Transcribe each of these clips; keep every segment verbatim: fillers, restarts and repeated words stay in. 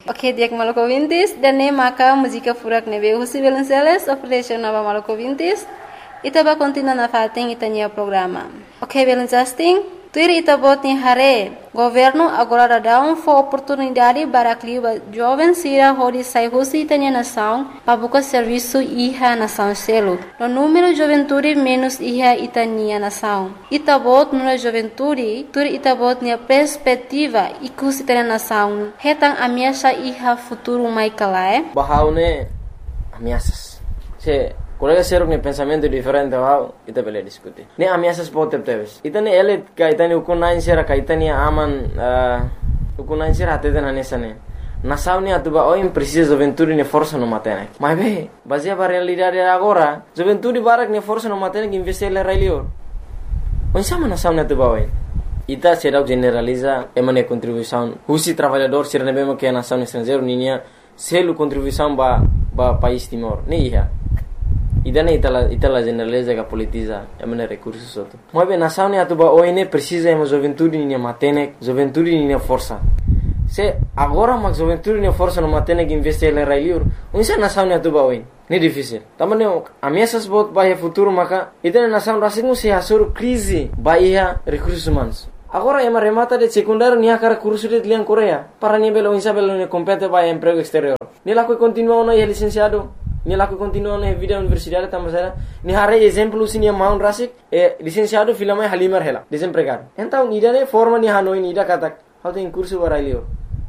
Ok, dia que maluco vintis, dan ne maka música furak ne veio José Belenceles, ofereceu nova maluco vintis, e taba continua na fating itania programa. Ok, Belencesting, tuir ita bot ni hare, governo agora dá um for oportunidade para clima jovem sira hodi sai husi itania nação, para buscar serviço iha nação selo. No número juventude menos iha itania nação. Ita bot no juventude, tuir ita bot ni perspectiva ikus itania nação. Hetang ameaça iha futuro mai kalae. Bahaune ameaças. Se colega seruk ne pensamento diferente wow ita bele diskuti ne ameaças pode teves ita ne ele ka ita ne ukunain sera ka ita ne aman ukunain sera até na nessa ne na sauni atuba o precisa juventude ne força no matene mas be baseia para realidade agora juventude barak ne força no matene que investir le railio onde na sauni atuba oi ita será generaliza emane contribuição husi trabalhador sera ne bema que na sauni estrangeiro ninia selu contribuição ba ba país Timor ne ia idana itala itala generaliza que politiza emane recursos outro mas bem nação ne atuba O N precisa ema juventude ni matene juventude ni força se agora mas juventude ni força no matene que investir em railiur onde nação ne atuba O N ne difícil tamane ameaças bot bahia futuro maka idana nação rasingu se hasur crise bahia recursos humanos agora ema remata de secundário ni akara curso de lian Coreia para ni belo insa belo ne compete bahia emprego exterior ni la que continua no é licenciado ni la que continua na vida universidade também ni hare exemplo sini maun rasik e licenciado filama halimar hela desempregado então ida ne forma ni hanoi ni ida katak how tem curso para lior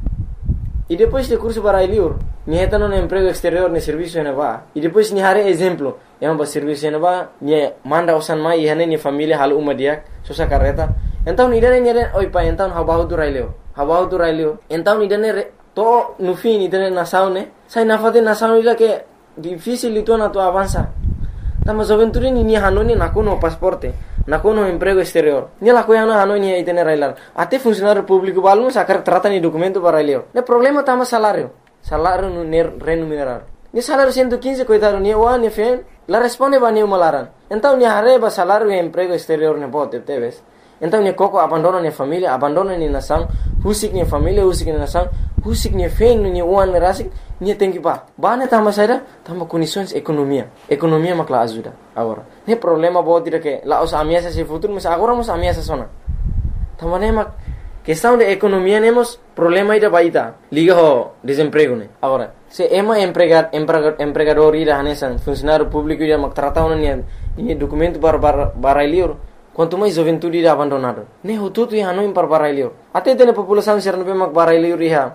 e depois de curso para lior ni heta no emprego exterior ne serviço ne va e depois ni hare exemplo é um serviço ne va ni manda osan mai e ni família hal uma dia sosa carreta então ida ne ni oi pa então how about to railio how about to railio então ida ne to no fim ida ne nação ne sai na fate nação ida que difícil itu na tu avança tama juventude ni ni hanoni na kono pasporte na kono emprego exterior ni la coia na hanoni aí tener railar até funcionário público balmo sacar trata ni documento para railio ne problema tama salário salário no remunerar ni salário cento e quinze coitado ni o ni fen la responde ba ni malaran então ni arreba salário e emprego exterior ne pode teves então ni coco abandona ni família abandona ni nação husik ni família husik ni nação husik ni fen ni uan rasik ni tem que ba bane tama saida tama condições economia economia makla ajuda agora ne problema bo dire que la os ameaças se futuro mas agora mos ameaças sona tama ne mak questão de economia nemos problema ida baita liga ho desemprego ne agora se ema empregar empregador ida hanesan funcionário público ida mak trata ona ni ni documento para para para quanto mais juventude ida abandonado ne ho tudo ia no para para lior até de população ser no be mak para lior ia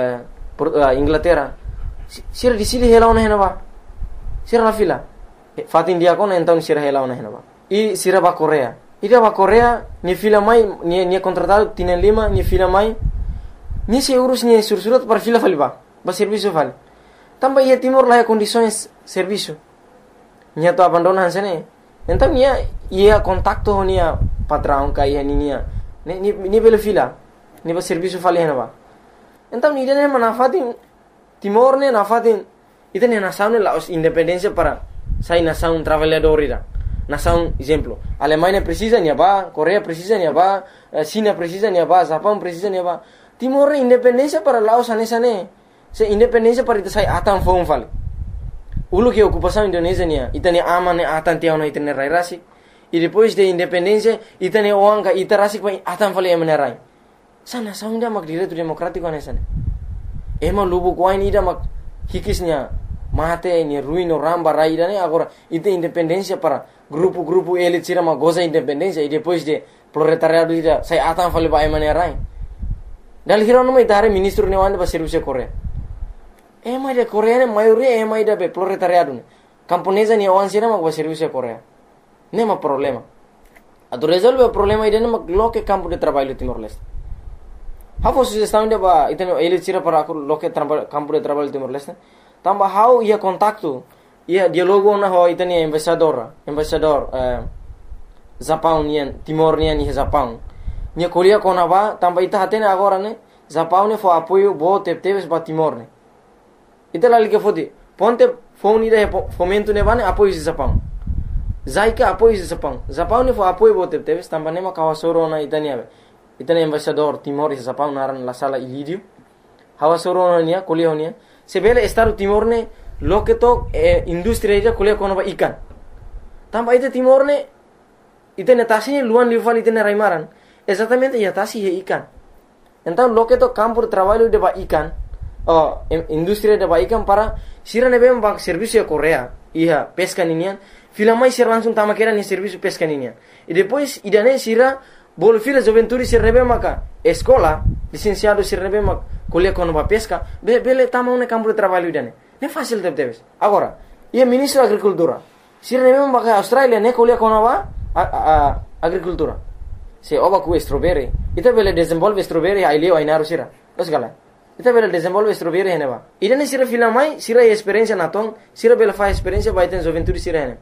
Inglaterra sira di sili hela ona henaba sira la fila fat India kon então sira hela ona henaba e sira ba Coreia ida ba Coreia ni fila mai ni ni contratado tienen lima ni fila mai ni se euros ni sursurat para fila faliba ba serviço fal tamba ia Timor la condições serviço ni to abandonan sene então ia ia contacto nia patrão ka ia ni ni ni belo fila ni ba serviço fal henaba então ni dene manafatin Timor ne nafatin ita ne nação ne la independência para sai nação trabalhador ira nação exemplo Alemanha precisa ni ba Coreia precisa ni ba China precisa ni ba Japão precisa ni ba Timor independência para Laos anesa ne se independência para ita sai atan fon fal ulu que ocupação Indonésia ni ita ne ama ne atan tiao na ita ne rai rasi e depois de independência ita ne oanga ita rasi pa atan fal emane rai sana saunda mak direito democrático anesa ne ema lubu kwain ida mak hikisnya mate ni ruino ramba raida ne agora ite independência para grupo-grupo elit sira mak goza independência e depois de proletariado ida sai atan fale ba emane rai dal hirono mai dare ministro ne wande ba serviço Coreia ema de Coreia ne maioria ema ida be proletariado ne camponesa ni wan sira mak ba serviço Coreia nema problema ado resolve o problema ida ne mak loke campo de trabalho Timor-Leste How sugestão de ba itano ele tira para lo que campo de trabalho Timor-Leste tamba how ia contacto ia dialogo na ho itani embaixador embaixador eh, Japão nian Timor nian ni Japão ni Coreia kona ba tamba ita hatene agora ne Japão ne fo apoio bo tepteves ba Timor ne ita la liga fodi ponte phone ida fomento ne bane apoio de Japão zaika apoio de Japão Japão ne fo apoio bo tepteves tamba ne ma kawasoro na itani ave itani embaixador Timor e Japão naran la sala Ilídio hawa soro nia kuliah nia sebele Estado Timor ne loke to eh, industri ida kuliah kono ba ikan tamba ite Timor ne ite netasi luan liuvan ite raimaran exatamente ya tasi he ikan então loke to campo de trabalho de ba ikan oh industri de ba ikan para sira nebe ba serviço Korea iya pesca ninian filamai sira langsung tama kera ni serviço pesca ninian e depois idane sira bol fila juventude sira nebe maka escola licenciado sira nebe maka kuliah kono ba pesca be bele tama un campo de trabalho idane ne fácil de debes agora ia ministro agricultura sira nebe maka Australia ne kuliah kono ba a, a, agricultura se oba ku strawberry ita bele desenvolve strawberry ai leo ai naru sira os gala ita bele desenvolve strawberry hene ba idane sira filamai sira experiência naton sira bele fa experiência ba iten juventude sira hene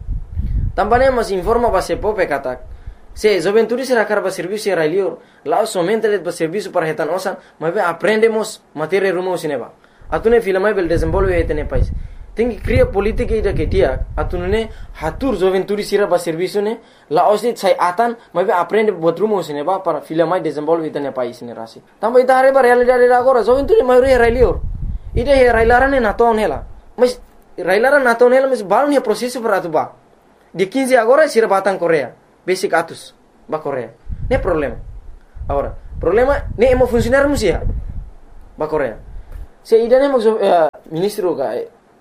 também mas informa ba se pope katak se juventude sira karba serviço era leo lá somente le ba serviço para hetan osan mas aprendemos matéria rumo sineba atune filamai bele desenvolve hetene país tem que criar política ida que dia atune hatur juventude sira ba serviço ne la osit sai atan mas aprende buat rumo sineba para filamai desenvolve hetene país ne rasi também ida are ba realidade agora juventude maioria era leo ida he railarane naton hela mas railaran naton hela mas balon he processo para atu ba de quinze agora sira batang Korea basic atus ba Korea ne problema agora problema ne emo funcionar musia ba Korea se ida ne mo uh, ministro ga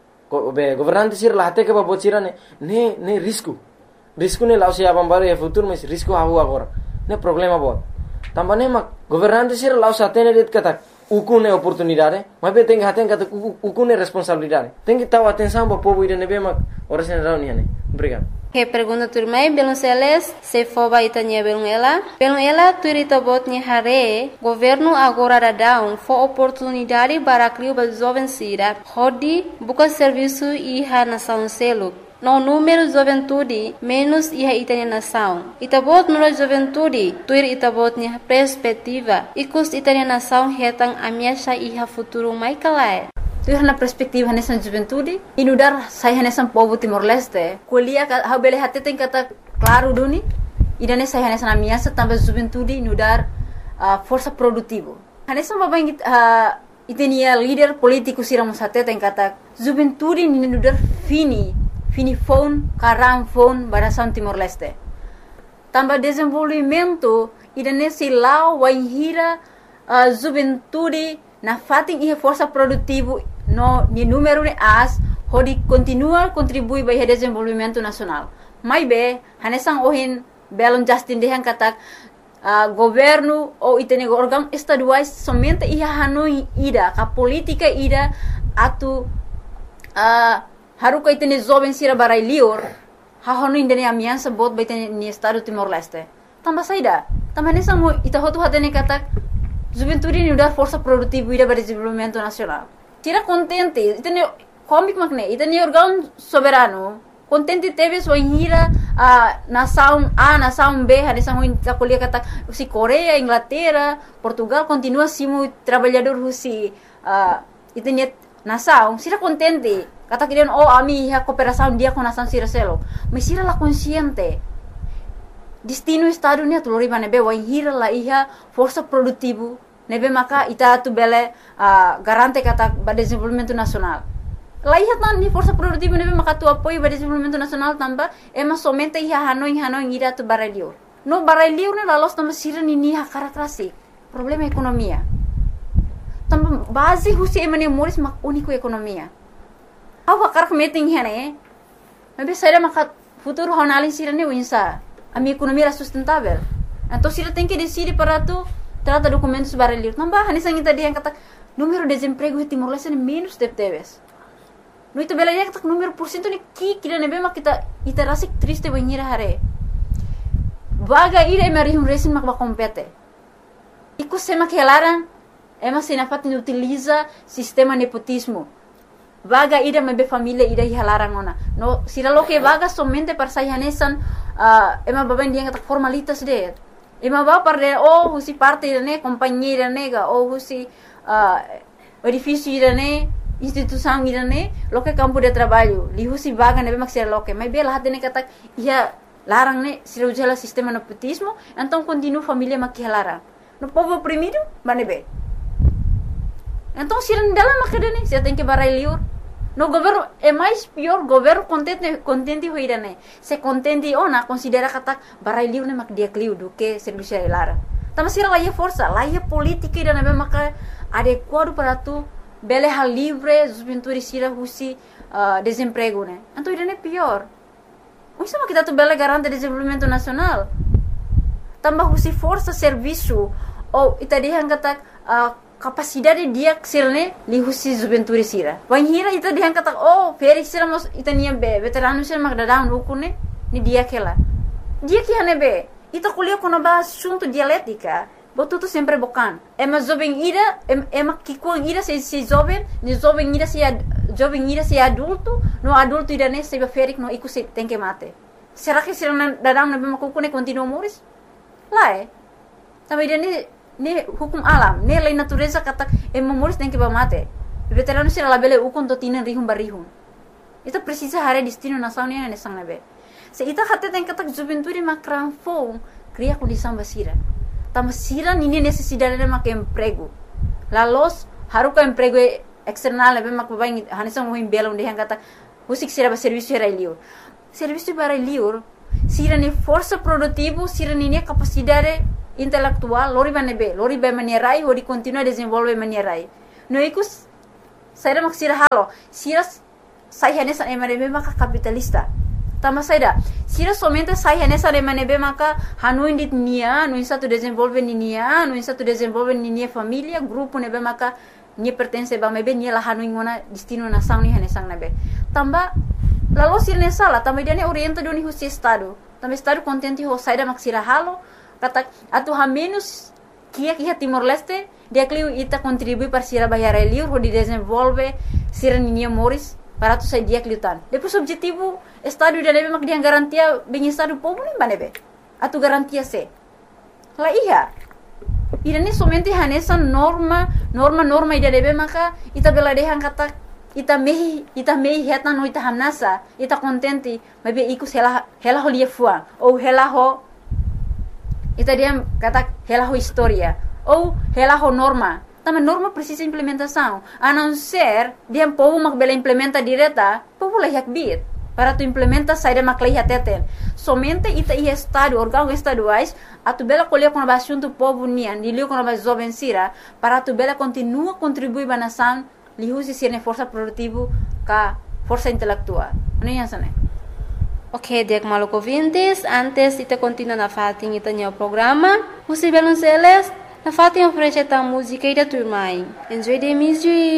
be governante sir la hate ke ba bocira ne ne ne risco risco ne lausia bambare e futuro mas risco havu agora ne problema bo tambane ma governante sir lausa tene det kata ukune oportunidade mas be tem haten kata ukune responsabilidade tem que taw atenção bo povo ida ne be ma ora sen rauni ne obrigado. Que pergunta turmai belum seles se foba itanya belum ela belum ela turita botnya hare governo agora da down for oportunidade para criar ba jovem sira hodi buka serviço iha nação selo no número juventude menos iha itanya nação itabot no juventude tuir itabotnya perspectiva ikus itanya nação hetang amiasha iha futuro mai kalai tu na perspektiva nessa juventude inudar sai nessa povo Timor Leste kuliah ha bele hate tem kata claro duni idane sai nessa na miasa também juventude inudar uh, força produtivo nessa baba uh, itenia líder político sira musate tem kata juventude inudar fini fini phone karam phone barasan Timor Leste também desenvolvimento idane silau waihira uh, juventude na fating ia força produtivo no ni número de as hodi continua contribui para o desenvolvimento nacional mai be hanesang ohin belon justin dehan katak uh, governo ou itene órgão estaduais somente ia hanoi ida ka política ida atu uh, haruka itene jovem sira barai lior ha honu indene amiansa bot baitene ni estado Timor Leste tamba saida tamba hanesang mo ita hotu hatene katak juventude ni udar força produtiva ida para desenvolvimento nacional tira contente itene comic makne itene órgão soberano contente teve sua hira a nação A nação B hanesang ho kuliah kata si Korea Inglaterra Portugal continua simu trabalhador husi uh, itene nação sira contente kata kirian oh ami ha cooperação dia com nação sira selo mas sira la consciente destino estado ni atulori banebe wa hira la iha força produtivo nebe maka ita tu bele uh, garante kata ba desenvolvimento nacional la iha tan ni força produtivo nebe maka tu apoio ba desenvolvimento nacional tamba ema somente iha hanoi hanoi ira tu barelio no barelio ne la los tamba sira ni ni ha karakrasi problema ekonomia tamba base husi emane moris mak unico ekonomia au karak meeting hene nebe saira maka futuro honalin sira ni winsa a minha economia era sustentável. Então, se ele tem que decidir para tu, trata documentos barulhos. Não vai, nessa gente dia kata número de desemprego em Timor Leste é menos de teves. No itu bela dia kata número por cento ni ki kira nebe mak kita ita rasik triste banhira hare. Vaga ira emari um resin mak ba compete. Iku sema kelaran ema sinafat ni utiliza sistema nepotismo. Vaga ida mebe família ida hilaran ona. No sira lo que vaga somente para sayanesan uh, ema baben dia kata formalitas de. Ema ba par de oh husi parte ne companhia nega oh husi uh, edifício ne instituição ne lo que campo de trabalho li husi vaga nebe mak sira lo que mas bela hatene kata ia larang ne sira ujala sistema nepotismo então continua família mak hilaran. No povo oprimido banebe Então, se não dela macadane, você tem que barai liur. No governo é mais pior, governo contente contente hoira né. Se contente ou na considera kata barai liur né mak dia kliu do que serviço lara. Tama sira lá força, lá política ira né maka adequado para tu bele hal livre, juventude sira husi uh, desemprego né. Então ira né pior. O sama kita tu bele garante desenvolvimento nacional. Tambah husi força serviço ou itadi hang kata uh, capacidade dia sirne li husi juventude sira. Wan hira ita dia kata oh feri sira mos ita nia be veterano sira mag dadang ukune ni dia kela. Dia que hane be ita kuliah kono ba assunto dialética. Botu tu sempre bokan. Ema jovem ira ema kikuang ira se se jovem, ni jovem ira se jovem ira se adulto, no adulto ira ne se ferik no iku se tem que mate. Será que sira dadang na be makukune continua moris? Lá é. Também ira ne hukum alam, ne lei natureza kata e memoris tem que ba mate. Veterano sira labele ukon to tinan rihum barihum. Ita precisa hare destino nação ne ne sang nabe. Se ita hatte tem kata juventude makran fo cria condição basira. Tama sira nini necessidade de mak emprego. La los haruka emprego external nabe mak babai hanisang mo himbela onde hang kata usik sira ba serviço era liur. Serviço para liur sira ne força produtivo, sira ne capacidade intelectual, lori banebe, lori ba manierai, lori continua desenvolve manierai. No ikus saira mak sira halo, sira sai hanesa emanebe maka capitalista. Tama saida, sira somente sai hanesa emanebe maka hanu indit nia, no insa tu desenvolve nia, no insa tu desenvolve nia família, grupo nebe maka ni pertence ba mebe ni la hanu ingona destino nação ni hanesang nebe. Tamba lalu sira ne sala, tamba dia ne orienta doni husi estado. Tamba estado contente ho saida mak sira halo. Kata atu ha menos kia kia Timor-Leste dia kliu ita contribui para sira bayar liur ho di desenvolve sira ninia moris para tu sai dia kliu tan. Depois objetivo estado dia nebe mak dia garantia bem estado povo nem banebe. Atu garantia se. La iya. Ira ni somente hanesa norma norma norma dia nebe maka ita bela dehan kata ita mehi ita mehi heta no ita hamnasa ita contente mebe ikus hela hela ho lia fuang ou hela ho ita dia kata hela ho história ou hela ho norma. Também norma precisa implementação. A não ser dia povo mak bela implementa direta, povo lah yak bit. Para tu implementa saída mak lah teten. Somente ita i estado órgão estaduais a tu bela colher com a assunto povo nian, dilio com a jovem sira, para tu bela continua contribuir ba nação, li usi sirne força produtivo ka força intelectual. Ano yan sana? Ok, dek maluco ouvintes, antes de continuar na fatin ita o programa, o Sibelon Celeste, na fatin oferece a música e da turma. Enjoy the music!